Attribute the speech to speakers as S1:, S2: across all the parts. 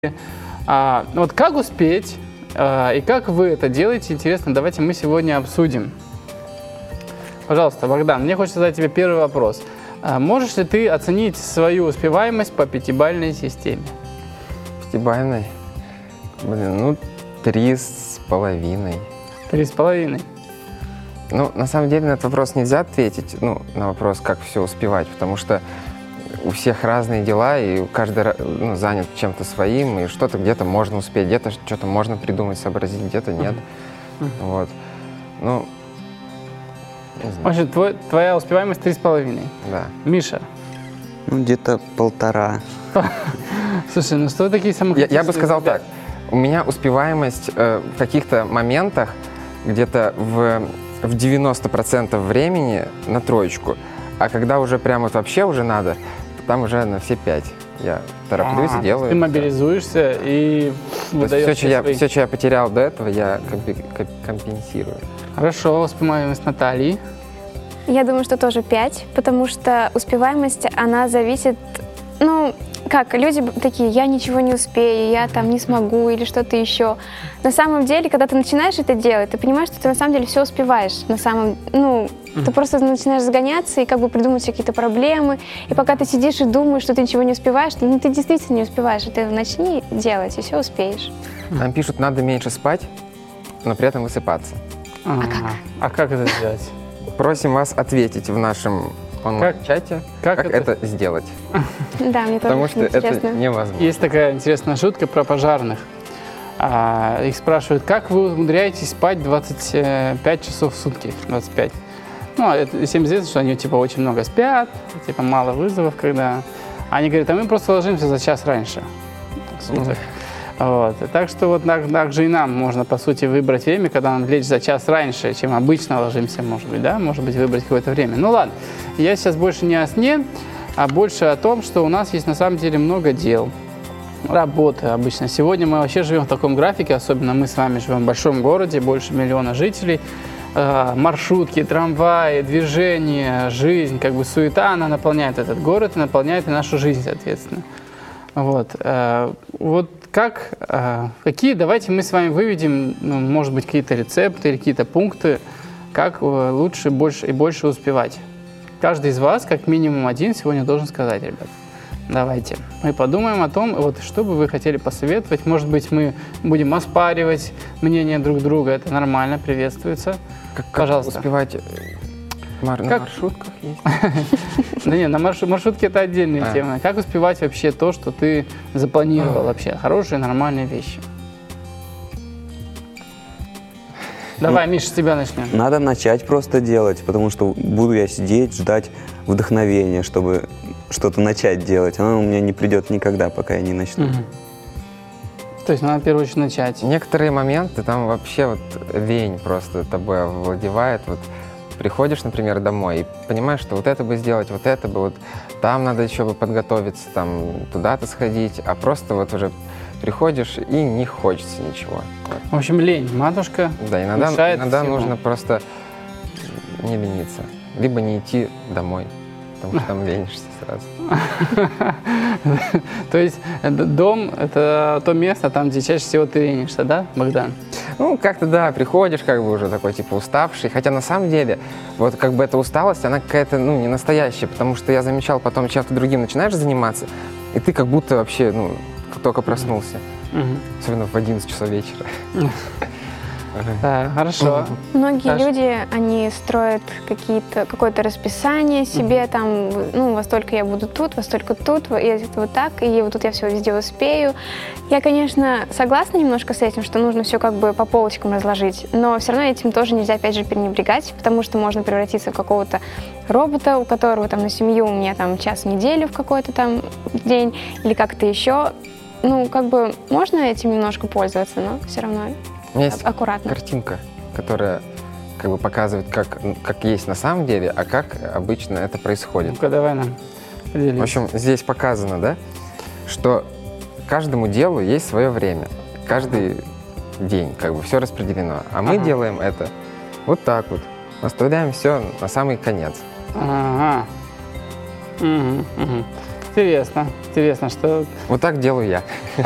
S1: Вот как успеть и как вы это делаете, интересно, давайте мы сегодня обсудим. Пожалуйста, Богдан, мне хочется задать тебе первый вопрос. Можешь ли ты оценить свою успеваемость по пятибалльной системе?
S2: Пятибалльной? 3,5.
S1: 3,5.
S2: На самом деле на этот вопрос нельзя ответить, на вопрос, как все успевать, потому что у всех разные дела, и каждый занят чем-то своим, и что-то где-то можно успеть, где-то что-то можно придумать, сообразить, где-то нет. Вот.
S1: В общем, твоя успеваемость 3,5.
S2: Да.
S1: Миша?
S3: Где-то 1,5.
S1: Слушай, что вы такие самокритичные?
S2: Я бы сказал так. У меня успеваемость в каких-то моментах где-то в 90% времени на 3, а когда уже прям вообще уже надо, там уже на все 5. Я тороплюсь и делаю.
S1: Ты мобилизуешься и выдаешь
S2: все, что я потерял до этого, я компенсирую.
S1: Хорошо, успеваемость Натальи.
S4: Я думаю, что тоже 5, потому что успеваемость, она зависит, люди такие, я ничего не успею, я там не смогу или что-то еще. На самом деле, когда ты начинаешь это делать, ты понимаешь, что ты на самом деле все успеваешь. Ты просто начинаешь загоняться и придумывать какие-то проблемы. И пока ты сидишь и думаешь, что ты ничего не успеваешь, ты действительно не успеваешь. И ты начни делать, и все успеешь.
S2: Нам пишут, надо меньше спать, но при этом высыпаться.
S1: А как это сделать?
S2: Просим вас ответить в нашем онлайн-чате, как это сделать.
S4: Да, мне тоже
S2: Потому что
S4: интересно.
S2: это невозможно.
S1: Есть такая интересная шутка про пожарных. Их спрашивают, как вы умудряетесь спать 25 часов в сутки? 25. Это всем известно, что они очень много спят, мало вызовов, когда... Они говорят, мы просто ложимся за час раньше суток. Вот. Так что так же и нам можно, по сути, выбрать время, когда нам лечь за час раньше, чем обычно ложимся, может быть, да? Может быть, выбрать какое-то время. Ладно, я сейчас больше не о сне, а больше о том, что у нас есть на самом деле много дел. Работы обычно. Сегодня мы вообще живем в таком графике, особенно мы с вами живем в большом городе, больше 1 миллиона жителей. Маршрутки, трамваи, движение, жизнь, суета, она наполняет этот город и наполняет и нашу жизнь, соответственно. Какие, давайте мы с вами выведем, может быть, какие-то рецепты или какие-то пункты, как лучше, больше и больше успевать. Каждый из вас, как минимум один, сегодня должен сказать, ребят. Давайте. Мы подумаем о том, что бы вы хотели посоветовать. Может быть, мы будем оспаривать мнение друг друга. Это нормально, приветствуется. Пожалуйста.
S2: Успевать на маршрутках есть?
S1: Да нет, на маршрутке это отдельная тема. Как успевать вообще то, что ты запланировал вообще? Хорошие, нормальные вещи. Давай, Миша, с тебя начнем.
S3: Надо начать просто делать, потому что буду я сидеть, ждать вдохновения, чтобы что-то начать делать. Оно у меня не придет никогда, пока я не начну.
S1: То есть надо в первую очередь начать.
S2: Некоторые моменты там вообще лень просто тобой овладевает. Приходишь, например, домой и понимаешь, что это бы сделать, это бы, там надо еще бы подготовиться, там туда-то сходить, а просто уже приходишь и не хочется ничего.
S1: В общем, лень, матушка.
S2: Да, иногда нужно просто не лениться, либо не идти домой, потому что там ленишься сразу.
S1: То есть дом — это то место, там, где чаще всего ты ленишься, да, Богдан?
S2: Как-то да, приходишь уже такой уставший, хотя на самом деле эта усталость, она какая-то не настоящая, потому что я замечал, потом чем-то другим начинаешь заниматься, и ты как будто вообще только проснулся, особенно в 11 часов вечера.
S1: Да, хорошо.
S4: Многие люди, они строят какое-то расписание себе, во столько я буду тут, во столько тут, и так, и тут я все везде успею. Я, конечно, согласна немножко с этим, что нужно все по полочкам разложить, но все равно этим тоже нельзя, опять же, пренебрегать, потому что можно превратиться в какого-то робота, у которого на семью у меня час в неделю в какой-то день, или как-то еще. Можно этим немножко пользоваться, но все равно.
S2: У меня есть
S4: аккуратно.
S2: Картинка, которая показывает, как есть на самом деле, а как обычно это происходит.
S1: Ну-ка, давай нам поделись.
S2: В общем, здесь показано, да, что каждому делу есть свое время. Каждый день все распределено. А мы делаем это так. Оставляем все на самый конец.
S1: Интересно, что...
S2: Вот так делаю я.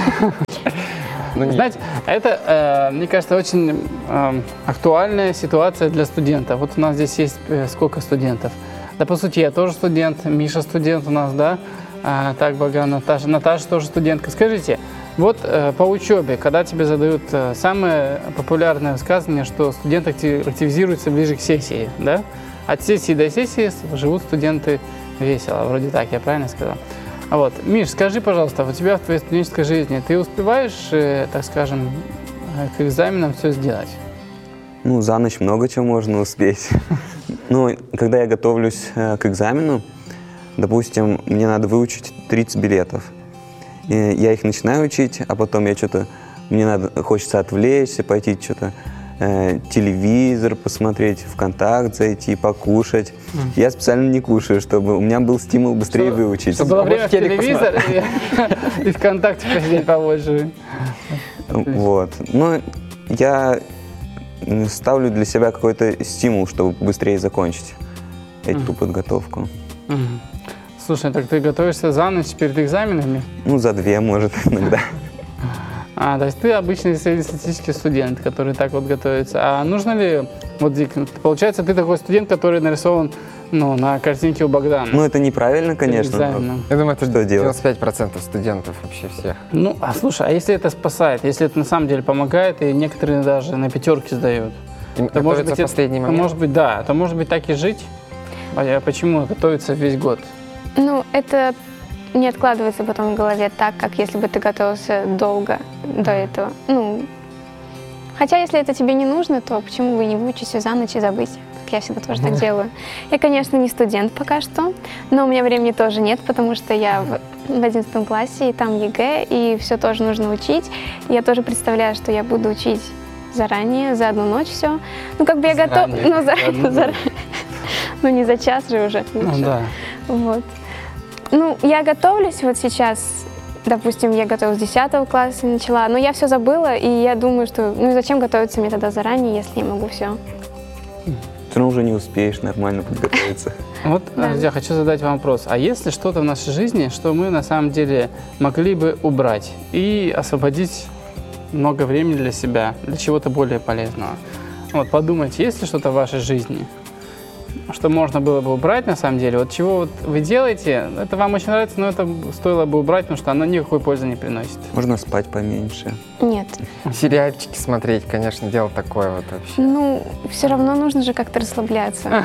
S2: Ну, нет.
S1: Знаете, это, мне кажется, очень актуальная ситуация для студента. Вот у нас здесь есть сколько студентов? Да, по сути, я тоже студент, Миша студент у нас, да? Так, Баган, Наташа тоже студентка. Скажите, вот по учебе, когда тебе задают самое популярное высказывание, что студент активизируется ближе к сессии, да? От сессии до сессии живут студенты весело, вроде так, я правильно сказал? Вот. Миш, скажи, пожалуйста, у тебя в твоей студенческой жизни ты успеваешь, так скажем, к экзаменам все сделать?
S3: Ну, за ночь много чего можно успеть. Ну, когда я готовлюсь к экзамену, допустим, мне надо выучить 30 билетов. И я их начинаю учить, а потом хочется отвлечься, пойти что-то, телевизор посмотреть, ВКонтакт зайти, покушать. Я специально не кушаю, чтобы у меня был стимул быстрее выучить.
S1: Чтобы было время в телевизор и ВКонтакте посидеть побольше.
S3: Вот. Но я ставлю для себя какой-то стимул, чтобы быстрее закончить эту подготовку.
S1: Слушай, так ты готовишься за ночь перед экзаменами?
S3: Ну, за 2, может, иногда.
S1: То есть ты обычный среднестатистический студент, который так вот готовится. А нужно ли, вот получается, ты такой студент, который нарисован на картинке у Богдана?
S3: Ну, это неправильно, конечно.
S2: Я думаю, это
S3: что делать?
S2: 95% студентов вообще всех.
S1: Ну, слушай, а если это спасает, если это на самом деле помогает, и некоторые даже на 5 сдают?
S2: То может быть, в последний момент?
S1: Может быть, да. То может быть так и жить. А почему готовиться весь год?
S4: Ну, это не откладывается потом в голове так, как если бы ты готовился долго до этого. Ну, хотя, если это тебе не нужно, то почему бы не выучить все за ночь и забыть? Как я всегда тоже так делаю. Я, конечно, не студент пока что, но у меня времени тоже нет, потому что я в 11 классе, и там ЕГЭ, и все тоже нужно учить. И я тоже представляю, что я буду учить заранее, за одну ночь все. Ну, как бы я готова... Ну, заранее. Ну, не за час же уже.
S1: Ну, да.
S4: Вот. Ну, я готовлюсь вот сейчас, допустим, я готовилась с 10 класса и начала, но я все забыла, и я думаю, что, зачем готовиться мне тогда заранее, если я могу все?
S3: Все равно уже не успеешь нормально подготовиться.
S1: Вот, друзья, хочу задать вам вопрос. А есть ли что-то в нашей жизни, что мы на самом деле могли бы убрать и освободить много времени для себя, для чего-то более полезного? Вот, подумайте, есть ли что-то в вашей жизни, что можно было бы убрать на самом деле? Вот чего вот вы делаете, это вам очень нравится, но это стоило бы убрать, потому что оно никакой пользы не приносит.
S3: Можно спать поменьше.
S4: Нет.
S2: Сериальчики смотреть, конечно, дело такое вот вообще.
S4: Ну, все равно нужно же как-то расслабляться.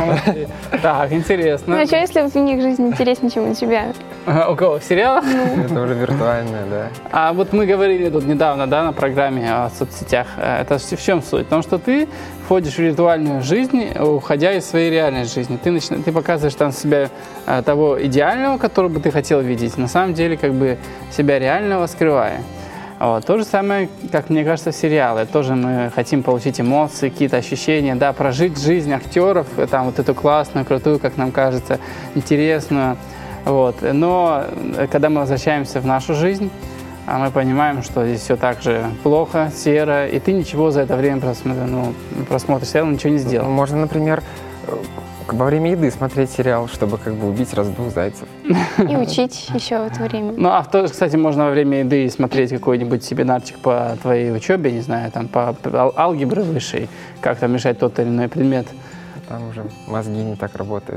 S1: Так, интересно.
S4: Ну, а что, если у них жизнь интереснее, чем у тебя?
S1: У кого? Сериал?
S2: Это уже виртуальное, да.
S1: А вот мы говорили тут недавно, да, на программе о соцсетях. Это в чем суть? В том, что ты входишь в виртуальную жизнь, уходя из своей реальной жизни. Ты показываешь там себя того идеального, которого бы ты хотел видеть, на самом деле как бы себя реального скрывая. Вот. То же самое, как мне кажется, в сериале. Тоже мы хотим получить эмоции, какие-то ощущения, да, прожить жизнь актеров, там вот эту классную, крутую, как нам кажется, интересную. Вот. Но когда мы возвращаемся в нашу жизнь, мы понимаем, что здесь все так же плохо, серо, и ты ничего за это время просмотра сериала ничего не сделал.
S2: Можно, например, во время еды смотреть сериал, чтобы как бы убить сразу 2 зайцев.
S4: И учить еще в это время.
S1: Ну, а тоже, кстати, можно во время еды смотреть какой-нибудь семинарчик по твоей учебе, не знаю, там, по алгебре высшей, как там решать тот или иной предмет.
S2: Там уже мозги не так работают.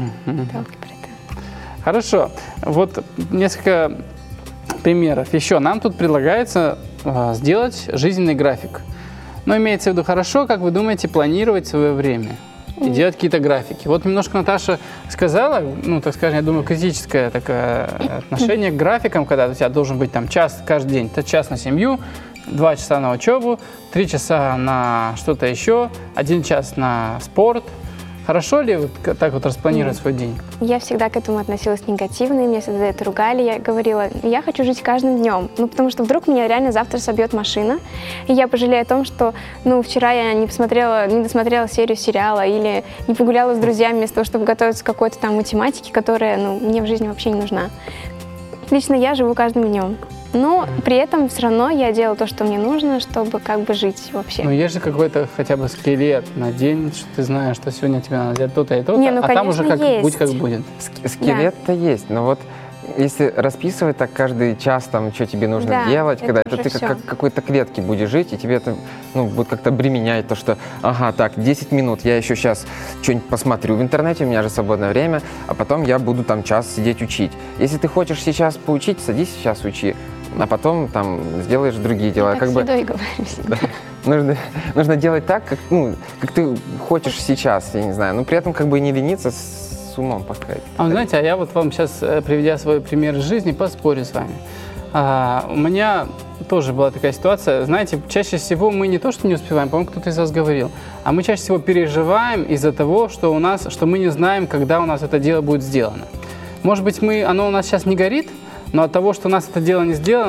S1: Хорошо. Вот несколько примеров. Еще нам тут предлагается сделать жизненный график. Но имеется в виду хорошо, как вы думаете, планировать свое время и делать какие-то графики. Вот немножко Наташа сказала, так скажем, я думаю, критическое такое отношение к графикам, когда у тебя должен быть там час каждый день. Это час на семью, 2 часа на учебу, 3 часа на что-то еще, 1 час на спорт. Хорошо ли вот так вот распланировать свой день?
S4: Я всегда к этому относилась негативно, и меня всегда за это ругали. Я говорила, я хочу жить каждым днем, потому что вдруг меня реально завтра собьет машина, и я пожалею о том, что, вчера я не досмотрела серию сериала или не погуляла с друзьями вместо того, чтобы готовиться к какой-то там математике, которая, мне в жизни вообще не нужна. Лично я живу каждым днем. Но при этом все равно я делаю то, что мне нужно, чтобы как бы жить вообще.
S1: Ну, есть же какой-то хотя бы скелет на день, что ты знаешь, что сегодня тебе надо сделать то-то и то-то,
S4: Не,
S1: а там уже
S4: есть.
S1: будь как будет.
S2: Скелет-то есть, но вот если расписывать так каждый час, там, что тебе нужно делать, когда это ты как какой-то клетке будешь жить, и тебе это будет как-то обременять, то, что, ага, так, 10 минут, я еще сейчас что-нибудь посмотрю в интернете, у меня же свободное время, а потом я буду там час сидеть учить. Если ты хочешь сейчас поучить, садись сейчас учи, а потом там сделаешь другие дела.
S4: Так с едой говорим.
S2: Нужно делать так, как ты хочешь сейчас, я не знаю, но при этом как бы не лениться, с умом подходить.
S1: А знаете, я вот вам сейчас, приведя свой пример из жизни, поспорю с вами. У меня тоже была такая ситуация. Знаете, чаще всего мы не то, что не успеваем, по-моему, кто-то из вас говорил, а мы чаще всего переживаем из-за того, что мы не знаем, когда у нас это дело будет сделано. Может быть, оно у нас сейчас не горит, но от того, что у нас это дело не сделано,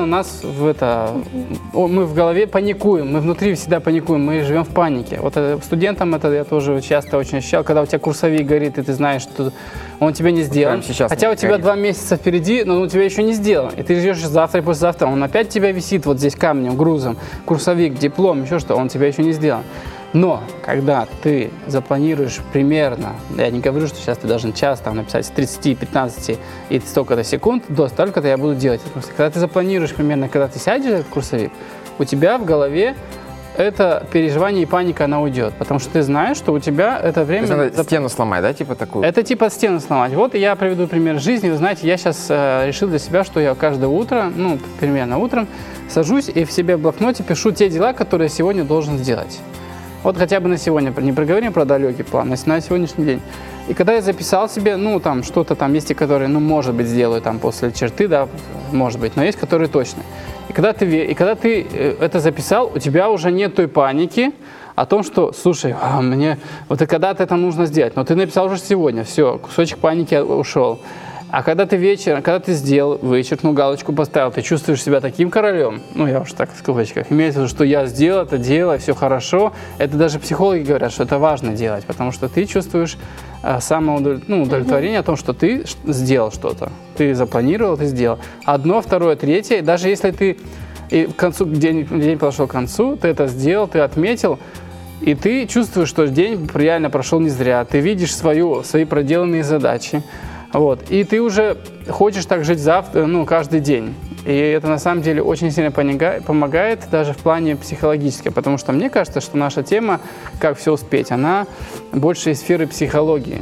S1: мы в голове паникуем, мы внутри всегда паникуем, мы живем в панике. Вот студентам это я тоже часто очень ощущал, когда у тебя курсовик горит, и ты знаешь, что он тебе не сделан. Хотя у тебя 2 месяца впереди, но он у тебя еще не сделан. И ты ждешь завтра и послезавтра, он опять тебя висит вот здесь камнем, грузом, курсовик, диплом, еще что, он у тебя еще не сделан. Но когда ты запланируешь примерно, я не говорю, что сейчас ты должен час там написать с 30, 15 и столько-то секунд, столько-то я буду делать. Когда ты запланируешь примерно, когда ты сядешь этот курсовик, у тебя в голове это переживание и паника, она уйдет. Потому что ты знаешь, что у тебя это время...
S2: То есть надо стену сломать, да, типа такую?
S1: Это типа стену сломать. Вот я приведу пример жизни. Вы знаете, я сейчас решил для себя, что я каждое утро, примерно утром, сажусь и в себе в блокноте пишу те дела, которые сегодня должен сделать. Вот хотя бы на сегодня, не проговорим про далекий план, на сегодняшний день. И когда я записал себе, что-то там есть, которые, может быть, сделаю там после черты, да, может быть, но есть, которые точно. И когда ты это записал, у тебя уже нет той паники о том, что, слушай, мне вот и когда-то это нужно сделать, но ты написал уже сегодня, все, кусочек паники ушел. А когда ты сделал, вычеркнул, галочку поставил, ты чувствуешь себя таким королем, я уж так в скобочках, имеется в виду, что я сделал это дело, все хорошо. Это даже психологи говорят, что это важно делать, потому что ты чувствуешь удовлетворение о том, что ты сделал что-то. Ты запланировал, ты сделал. Одно, второе, третье, даже если ты к концу, день подошел к концу, ты это сделал, ты отметил, и ты чувствуешь, что день реально прошел не зря, ты видишь свои проделанные задачи. И ты уже хочешь так жить каждый день. И это на самом деле очень сильно помогает даже в плане психологическом, потому что мне кажется, что наша тема «Как все успеть», она больше из сферы психологии.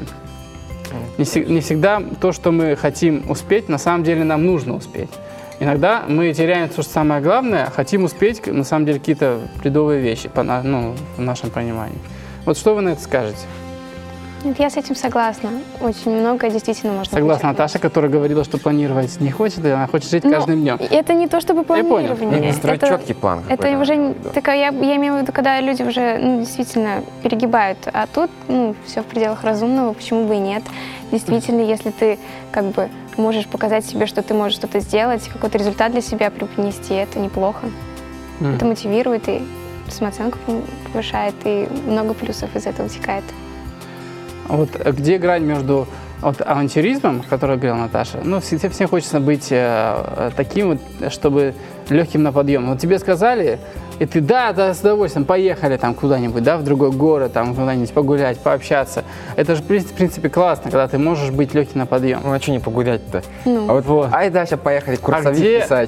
S1: Не всегда то, что мы хотим успеть, на самом деле нам нужно успеть. Иногда мы теряем то, что самое главное, хотим успеть, на самом деле, какие-то бредовые вещи в нашем понимании. Вот что вы на это скажете?
S4: Нет, я с этим согласна. Очень много действительно можно.
S1: Согласна Наташа, которая говорила, что планировать не хочет, и она хочет жить каждым днем.
S4: Это не то, чтобы планирование.
S2: Строить четкий план.
S4: Это уже я имею в виду, когда люди уже действительно перегибают, а тут все в пределах разумного, почему бы и нет. Действительно, если ты можешь показать себе, что ты можешь что-то сделать, какой-то результат для себя преподнести, это неплохо. Это мотивирует и самооценку повышает, и много плюсов из этого вытекает.
S1: Вот где грань между авантюризмом, о котором говорила Наташа, всем хочется быть таким, чтобы легким на подъем. Вот тебе сказали, и ты, да, с удовольствием, поехали там куда-нибудь, в другой город, там куда-нибудь погулять, пообщаться. Это же, в принципе, классно, когда ты можешь быть легким на подъем.
S2: А что не погулять-то? Ай, дальше поехали курсовик писать.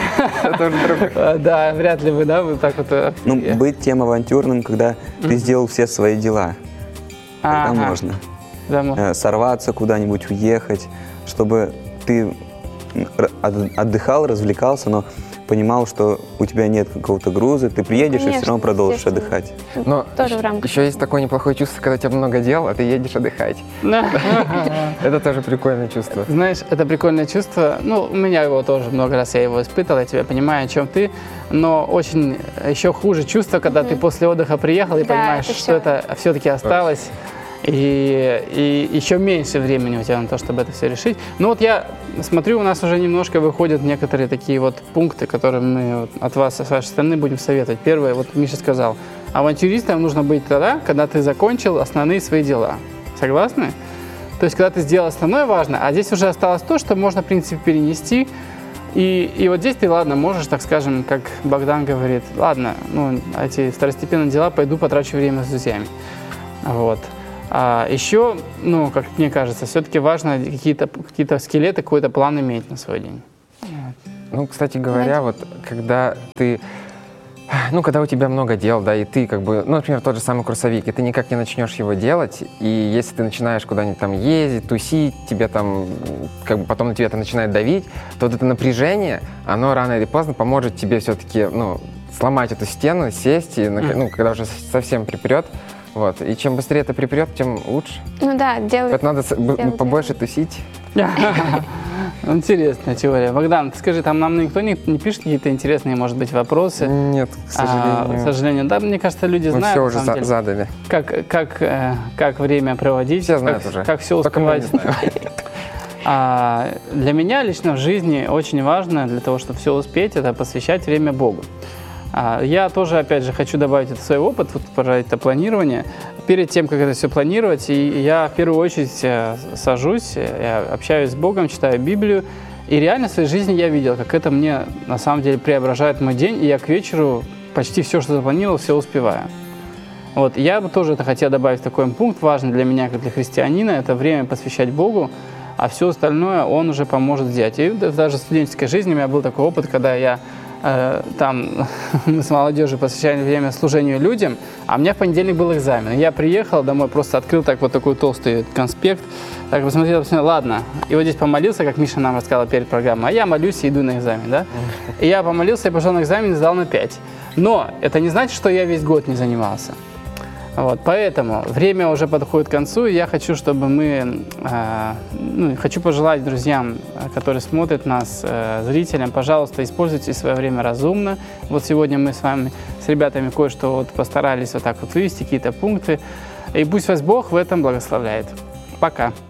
S1: Да, вряд ли вы так вот...
S3: Быть тем авантюрным, когда ты сделал все свои дела. Тогда можно. Сорваться куда-нибудь, уехать, чтобы ты отдыхал, развлекался, но понимал, что у тебя нет какого-то груза, ты приедешь и все равно продолжишь отдыхать.
S2: Но тоже в рамках. Еще есть такое неплохое чувство, когда у тебя много дел, а ты едешь отдыхать. Это тоже прикольное чувство.
S1: Знаешь, это прикольное чувство. У меня его тоже много раз я его испытывал, я тебя понимаю, о чем ты. Но очень еще хуже чувство, когда ты после отдыха приехал и понимаешь, что это все-таки осталось. И еще меньше времени у тебя на то, чтобы это все решить. Я смотрю, у нас уже немножко выходят некоторые такие пункты, которые мы от вас, с вашей стороны, будем советовать. Первое, Миша сказал, авантюристом нужно быть тогда, когда ты закончил основные свои дела. Согласны? То есть, когда ты сделал основное, важно, а здесь уже осталось то, что можно, в принципе, перенести. И вот здесь ты, ладно, можешь, так скажем, как Богдан говорит, ладно, эти второстепенные дела пойду потрачу время с друзьями. Еще, ну, как мне кажется, все-таки важно какие-то скелеты, какой-то план иметь на свой день.
S2: Ну, кстати говоря, вот когда ты, ну, когда у тебя много дел, да, и ты как бы, ну, например, тот же самый курсовик, и ты никак не начнешь его делать, и если ты начинаешь куда-нибудь там ездить, тусить, тебе там, как бы потом на тебя это начинает давить, то вот это напряжение, оно рано или поздно поможет тебе все-таки, ну, сломать эту стену, сесть, и, ну, когда уже совсем припрет, вот, и чем быстрее это припрет, тем лучше.
S4: Ну да, делать.
S2: Это надо побольше тусить.
S1: Интересная теория. Богдан, ты скажи, там нам никто не пишет какие-то интересные, может быть, вопросы?
S2: Нет, к сожалению.
S1: К сожалению, да, мне кажется, люди
S2: Мы
S1: знают.
S2: все уже задали.
S1: Как время проводить,
S2: все знают уже.
S1: Как все успевать. Для меня лично в жизни очень важно, для того, чтобы все успеть, это посвящать время Богу. Я тоже, опять же, хочу добавить это в свой опыт, вот, про это планирование. Перед тем, как это все планировать, я в первую очередь сажусь, я общаюсь с Богом, читаю Библию. И реально в своей жизни я видел, как это мне на самом деле преображает мой день, и я к вечеру почти все, что запланировал, все успеваю. Вот. Я бы тоже это хотел добавить такой пункт, важный для меня, как для христианина, это время посвящать Богу, а все остальное Он уже поможет сделать. И даже в студенческой жизни у меня был такой опыт, когда я там мы с молодежью посвящали время служению людям, а у меня в понедельник был экзамен. Я приехал домой, просто открыл так вот такой толстый конспект, так посмотрел, ладно. И вот здесь помолился, как Миша нам рассказал перед программой, а я молюсь и иду на экзамен, да? И я помолился, и пошел на экзамен и сдал на 5. Но это не значит, что я весь год не занимался. Вот, поэтому время уже подходит к концу, и я хочу, чтобы мы, хочу пожелать друзьям, которые смотрят нас, зрителям, пожалуйста, используйте свое время разумно. Вот сегодня мы с вами, с ребятами, кое-что вот постарались вот так вот вывести, какие-то пункты, и пусть вас Бог в этом благословляет. Пока!